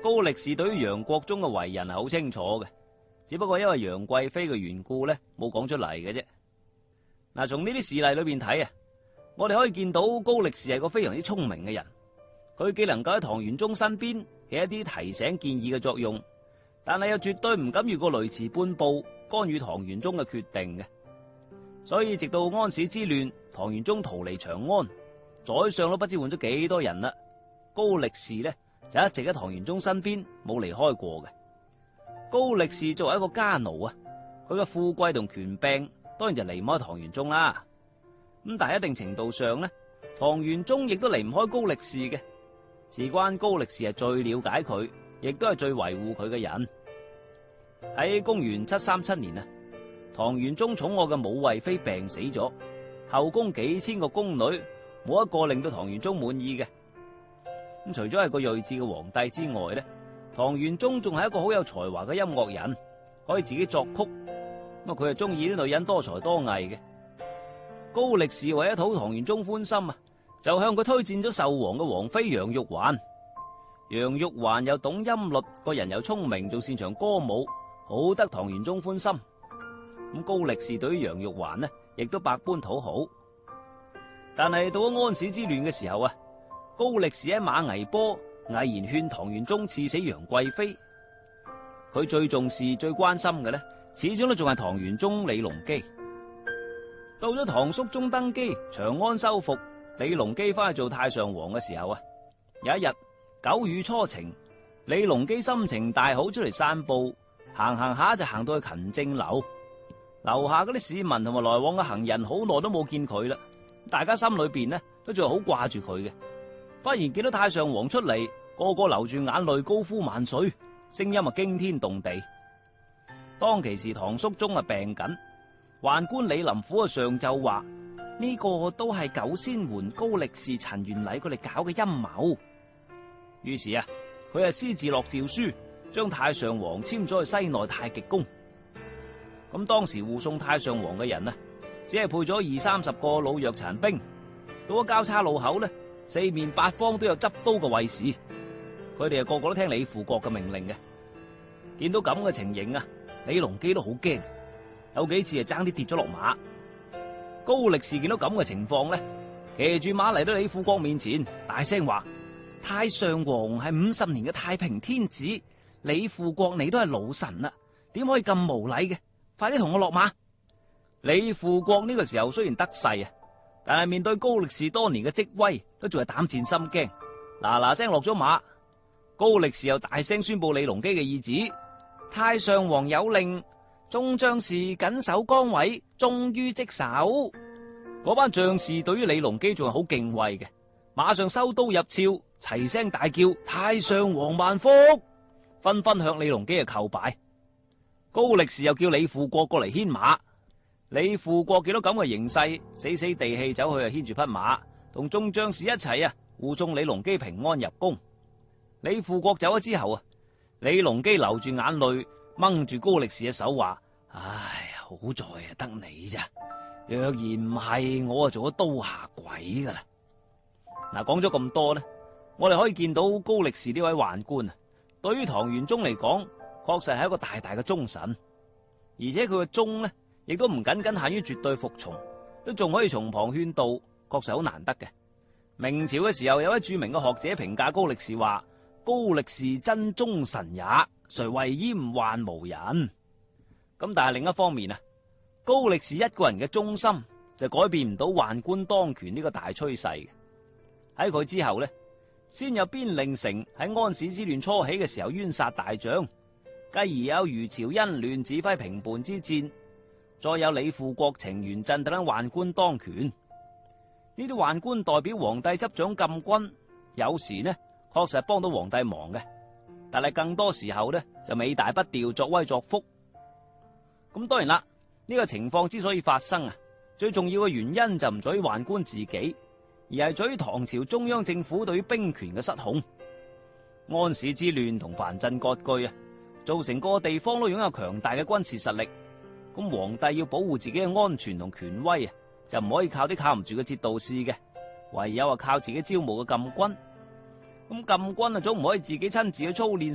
高力士對於楊國忠嘅為人係好清楚嘅，只不過因為楊貴妃嘅緣故咧，冇講出嚟嘅啫。嗱，從呢啲事例裏邊睇啊，我哋可以見到高力士係個非常之聰明嘅人，佢既能夠喺唐玄宗身邊起一啲提醒建議嘅作用，但係又絕對唔敢越過雷池半步干預唐玄宗嘅決定嘅。所以直到安史之亂，唐玄宗逃離長安，宰相都不知換咗幾多人啦，高力士呢就一直喺唐玄宗身邊冇離開過嘅。高力士作為一個家奴啊，佢嘅富貴同權柄當然就離唔開唐玄宗啦。咁但係一定程度上呢，唐玄宗亦都離唔開高力士嘅，事關高力士係最了解佢，亦都係最維護佢嘅人。喺公元737年啊，唐玄宗寵愛嘅武惠妃病死咗，後宮幾千個宮女冇一個令到唐玄宗滿意嘅。咁除咗係個睿智嘅皇帝之外咧，唐玄宗仲係一個好有才華嘅音樂人，可以自己作曲。咁佢係中意啲女人多才多藝嘅。高力士為咗討唐玄宗歡心啊，就向佢推薦咗壽王嘅王妃楊玉環。楊玉環又懂音律，個人又聰明，仲擅長歌舞，好得唐玄宗歡心。咁高力士對於楊玉環呢，亦都百般討好。但係到咗安史之亂嘅時候啊，高力士喺馬嵬坡毅然勸唐玄宗賜死楊貴妃。佢最重視、最關心嘅呢，始終都仲係唐玄宗李隆基。到咗唐肅宗登基，長安收復，李隆基翻去做太上皇嘅時候啊，有一日九雨初晴，李隆基心情大好，出嚟散步，行行下就行到去勤政樓，樓下嗰啲市民同埋來往嘅行人好耐都冇見佢啦，大家心裏邊呢都仲係好掛住佢嘅。忽然見到太上皇出嚟，個個流住眼淚，高呼萬歲，聲音啊驚天動地。當其時唐肅宗啊病緊，宦官李林甫啊上奏話呢個都係九仙媛高力士陳元禮佢哋搞嘅陰謀。於是啊，佢私自落詔書，將太上皇簽咗去西內太極宮。咁當時護送太上皇嘅人呢，只係配咗20-30個老弱殘兵。到咗交叉路口呢，四面八方都有執刀嘅衛士，佢哋個個都聽李輔國嘅命令嘅。見到咁嘅情形啊，李隆基都好驚，有幾次爭啲跌咗落馬。高力士見到咁嘅情況呢，騎住馬嚟到李輔國面前，大聲話：太上皇係50年嘅太平天子，李輔國你都係老臣啦，點可以咁無禮嘅？快啲同我落馬！李輔國呢個時候雖然得勢啊，但係面對高力士多年嘅職威，都仲係膽戰心驚，嗱嗱聲落咗馬。高力士又大聲宣布李隆基嘅意旨：太上皇有令，眾將士謹守崗位，忠於職守。嗰班將士對於李隆基仲係好敬畏嘅，馬上收刀入鞘，齊聲大叫：太上皇萬福！紛紛向李隆基嘅叩拜。高力士又叫李輔國過嚟牽馬。李輔國見到咁嘅形勢，死死地氣走去牽住匹馬，同眾將士一齊護送李隆基平安入宮。李輔國走咗之後啊，李隆基流住眼淚，掹住高力士嘅手話：唉，好在得你咋，若然唔係，我做咗刀下鬼噶啦。嗱，講咗咁多呢，我哋可以見到高力士呢位宦官啊，對於唐玄宗嚟講，確實係一個大大嘅忠臣，而且佢嘅忠呢，亦都唔僅僅限於絕對服從，都仲可以從旁勸導，確實好難得嘅。明朝嘅時候，有位著名嘅學者評價高力士話：高力士真忠臣也，誰為閹宦無人。咁但係另一方面啊，高力士一個人嘅忠心就改變唔到宦官當權呢個大趨勢嘅。喺佢之後呢，先有邊令城喺安史之亂初起嘅時候冤殺大將，繼而有余朝恩亂指揮平叛之戰，再有李輔國、程元振等等宦官當權。呢啲宦官代表皇帝執掌禁軍，有時呢確實係幫到皇帝忙嘅，但係更多時候呢就尾大不掉，作威作福。咁當然啦，呢個情況之所以發生啊，最重要嘅原因就唔在於宦官自己，而係在於唐朝中央政府對於兵權嘅失控。安史之亂同藩鎮割據啊，造成各個地方都擁有強大嘅軍事實力。咁皇帝要保護自己嘅安全同權威啊，就唔可以靠啲靠唔住嘅節度使嘅，唯有靠自己招募嘅禁軍。咁禁軍啊，總唔可以自己親自去操練